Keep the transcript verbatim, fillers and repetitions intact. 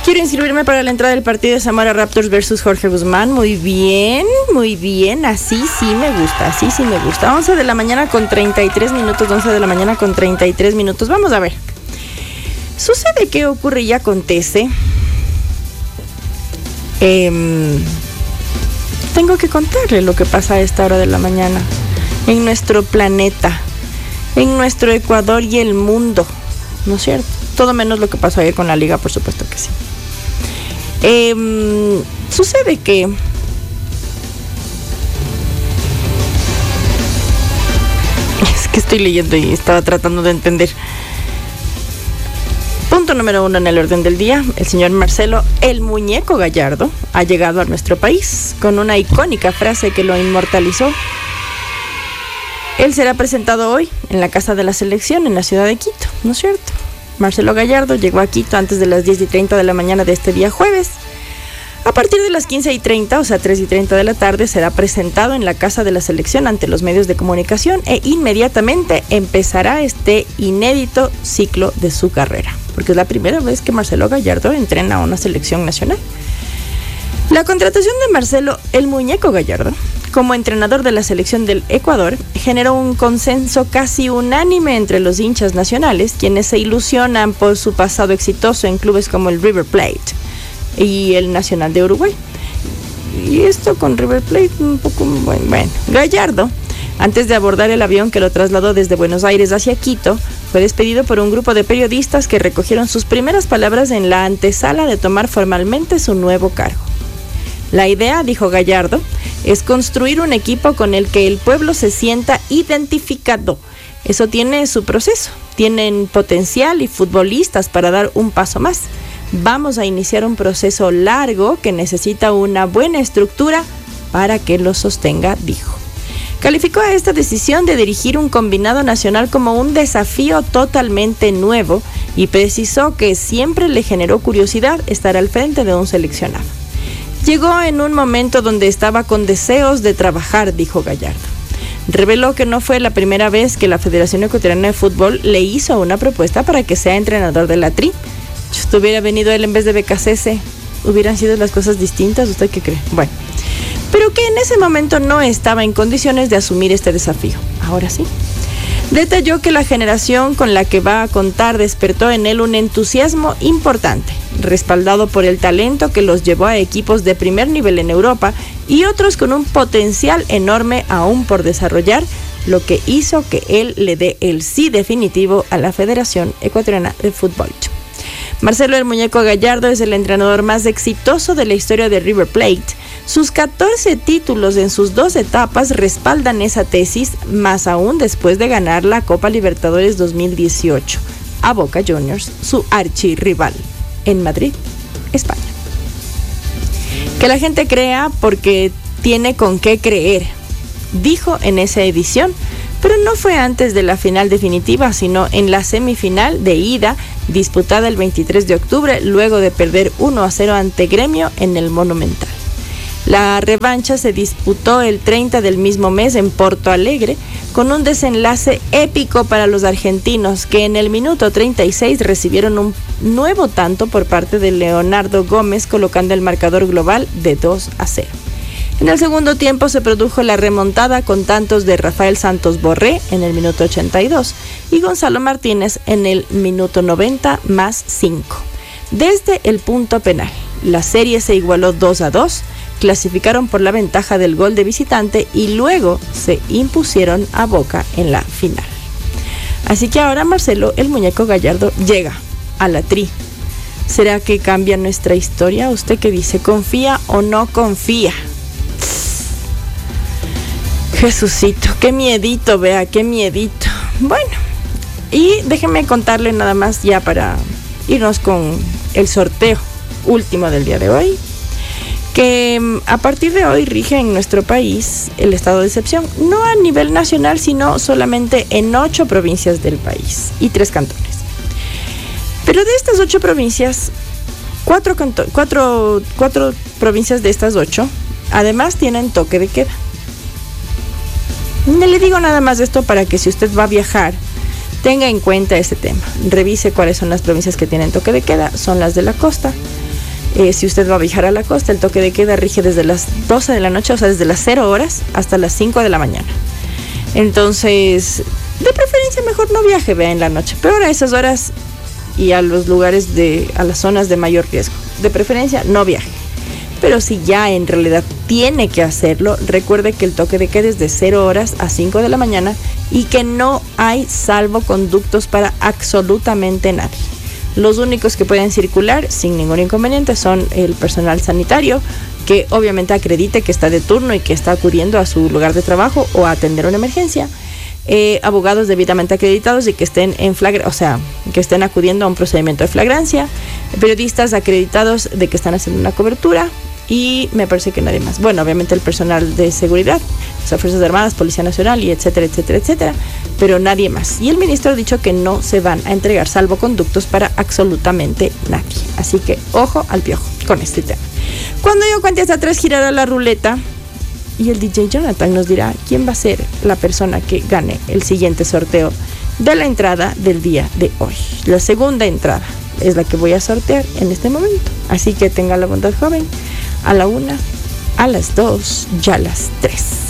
Quiero inscribirme para la entrada del partido de Zamora Raptors versus Jorge Guzmán. Muy bien, muy bien. Así sí me gusta, así sí me gusta. once de la mañana con treinta y tres minutos, once de la mañana con treinta y tres minutos. Vamos a ver. Sucede que ocurre y acontece. Eh, tengo que contarle lo que pasa a esta hora de la mañana en nuestro planeta, en nuestro Ecuador y el mundo, ¿no es cierto? Todo menos lo que pasó ayer con la liga, por supuesto que sí. Eh, sucede que es que estoy leyendo y estaba tratando de entender. Punto número uno en el orden del día: el señor Marcelo el Muñeco Gallardo ha llegado a nuestro país con una icónica frase que lo inmortalizó. Él será presentado hoy en la Casa de la Selección en la ciudad de Quito, ¿no es cierto? Marcelo Gallardo llegó a Quito antes de las diez y treinta de la mañana de este día jueves. A partir de las quince y treinta, o sea, tres y treinta de la tarde, será presentado en la Casa de la Selección ante los medios de comunicación e inmediatamente empezará este inédito ciclo de su carrera, porque es la primera vez que Marcelo Gallardo entrena a una selección nacional. La contratación de Marcelo el Muñeco Gallardo como entrenador de la selección del Ecuador generó un consenso casi unánime entre los hinchas nacionales, quienes se ilusionan por su pasado exitoso en clubes como el River Plate y el Nacional de Uruguay. Y esto con River Plate un poco bueno. bueno. Gallardo, antes de abordar el avión que lo trasladó desde Buenos Aires hacia Quito, fue despedido por un grupo de periodistas que recogieron sus primeras palabras en la antesala de tomar formalmente su nuevo cargo. La idea, dijo Gallardo, es construir un equipo con el que el pueblo se sienta identificado. Eso tiene su proceso. Tienen potencial y futbolistas para dar un paso más. Vamos a iniciar un proceso largo que necesita una buena estructura para que lo sostenga, dijo. Calificó a esta decisión de dirigir un combinado nacional como un desafío totalmente nuevo y precisó que siempre le generó curiosidad estar al frente de un seleccionado. Llegó en un momento donde estaba con deseos de trabajar, dijo Gallardo. Reveló que no fue la primera vez que la Federación Ecuatoriana de Fútbol le hizo una propuesta para que sea entrenador de la Tri. Si estuviera venido él en vez de B K C S, ¿hubieran sido las cosas distintas? ¿Usted qué cree? Bueno, pero que en ese momento no estaba en condiciones de asumir este desafío. Ahora sí. Detalló que la generación con la que va a contar despertó en él un entusiasmo importante, respaldado por el talento que los llevó a equipos de primer nivel en Europa y otros con un potencial enorme aún por desarrollar, lo que hizo que él le dé el sí definitivo a la Federación Ecuatoriana de Fútbol. Marcelo el Muñeco Gallardo es el entrenador más exitoso de la historia de River Plate. Sus catorce títulos en sus dos etapas respaldan esa tesis, más aún después de ganar la Copa Libertadores dos mil dieciocho a Boca Juniors, su archirrival, en Madrid, España. Que la gente crea porque tiene con qué creer, dijo en esa edición, pero no fue antes de la final definitiva, sino en la semifinal de ida disputada el veintitrés de octubre, luego de perder uno a cero ante Gremio en el Monumental. La revancha se disputó el treinta del mismo mes en Porto Alegre, con un desenlace épico para los argentinos, que en el minuto treinta y seis recibieron un nuevo tanto por parte de Leonardo Gómez, colocando el marcador global de dos a cero. En el segundo tiempo se produjo la remontada con tantos de Rafael Santos Borré en el minuto ochenta y dos y Gonzalo Martínez en el minuto noventa más cinco. Desde el punto penal, la serie se igualó dos a dos, clasificaron por la ventaja del gol de visitante y luego se impusieron a Boca en la final. Así que ahora Marcelo el Muñeco Gallardo llega a la Tri. ¿Será que cambia nuestra historia? ¿Usted qué dice? ¿Confía o no confía? Jesucito, qué miedito, vea, qué miedito. Bueno, y déjenme contarle nada más ya para irnos con el sorteo último del día de hoy, que a partir de hoy rige en nuestro país el estado de excepción, no a nivel nacional, sino solamente en ocho provincias del país y tres cantones. Pero de estas ocho provincias, cuatro, canto- cuatro, cuatro provincias de estas ocho, además tienen toque de queda. No le digo nada más de esto para que si usted va a viajar, tenga en cuenta este tema. Revise cuáles son las provincias que tienen toque de queda, son las de la costa. Eh, si usted va a viajar a la costa, el toque de queda rige desde las doce de la noche, o sea, desde las cero horas hasta las cinco de la mañana. Entonces, de preferencia mejor no viaje, vea, en la noche, peor a esas horas y a los lugares de, a las zonas de mayor riesgo. De preferencia no viaje. Pero si ya en realidad tiene que hacerlo, recuerde que el toque de queda es de cero horas a cinco de la mañana y que no hay salvoconductos para absolutamente nadie. Los únicos que pueden circular sin ningún inconveniente son el personal sanitario, que obviamente acredite que está de turno y que está acudiendo a su lugar de trabajo o a atender una emergencia. Eh, abogados debidamente acreditados y que estén en flagra, o sea, que estén acudiendo a un procedimiento de flagrancia, periodistas acreditados de que están haciendo una cobertura, y me parece que nadie más. Bueno, obviamente el personal de seguridad, o sea, Fuerzas Armadas, Policía Nacional y etcétera, etcétera, etcétera, pero nadie más. Y el ministro ha dicho que no se van a entregar salvoconductos para absolutamente nadie. Así que ojo al piojo con este tema. Cuando yo cuente hasta tres, girará la ruleta y el D J Jonathan nos dirá quién va a ser la persona que gane el siguiente sorteo de la entrada del día de hoy. La segunda entrada es la que voy a sortear en este momento. Así que tenga la bondad, joven, a la una, a las dos y a las tres.